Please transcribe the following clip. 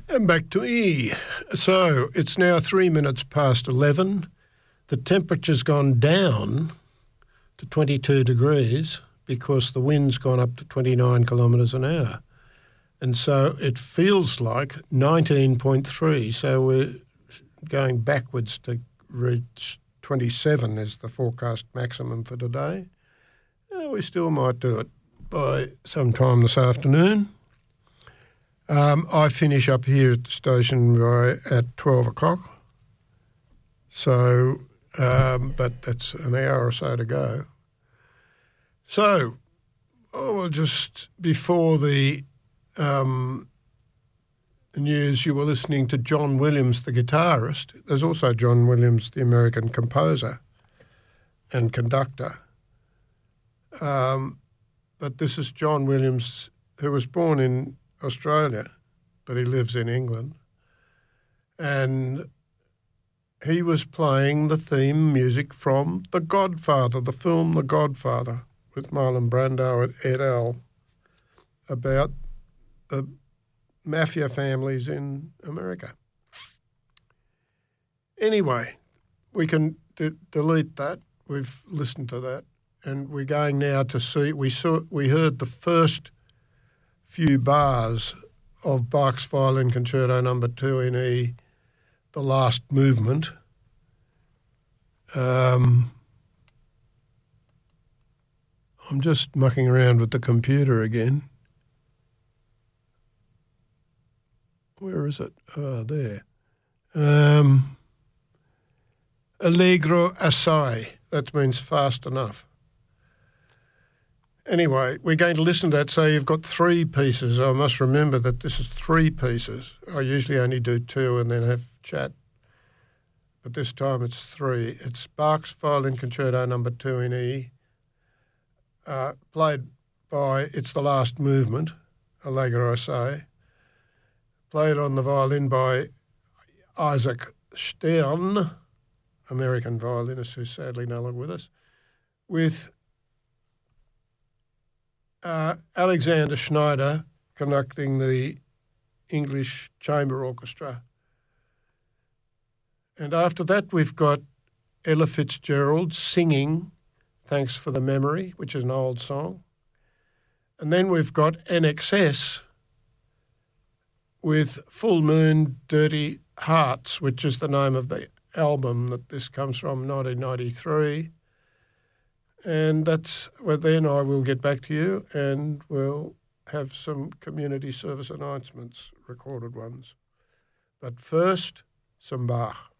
And back to E. So it's now 3 minutes past 11. The temperature's gone down to 22 degrees because the wind's gone up to 29 kilometres an hour. And so it feels like 19.3. So we're going backwards to reach 27 is the forecast maximum for today. We still might do it by sometime this afternoon. I finish up here at the station at 12 o'clock. So, but that's an hour or so to go. So, well, just before the news, you were listening to John Williams, the guitarist. There's also John Williams, the American composer and conductor. But this is John Williams, who was born in Australia, but he lives in England. And he was playing the theme music from The Godfather, the film The Godfather, with Marlon Brando and Ed Al, about the mafia families in America. Anyway, we can delete that. We've listened to that. And we're going now to see, we heard the first few bars of Bach's Violin Concerto No. 2 in E, the last movement. I'm just mucking around with the computer again. Where is it? Oh, there. Allegro assai. That means fast enough. Anyway, we're going to listen to that. So you've got three pieces. I must remember that this is three pieces. I usually only do two and then have chat. But this time it's three. It's Bach's Violin Concerto No. 2 in E, played by, it's the last movement, Allegro assai, played on the violin by Isaac Stern, American violinist who's sadly no longer with us, with Alexander Schneider conducting the English Chamber Orchestra. And after that, we've got Ella Fitzgerald singing Thanks for the Memory, which is an old song. And then we've got NXS with Full Moon Dirty Hearts, which is the name of the album that this comes from, 1993. And that's where then I will get back to you and we'll have some community service announcements, recorded ones. But first, some Bach.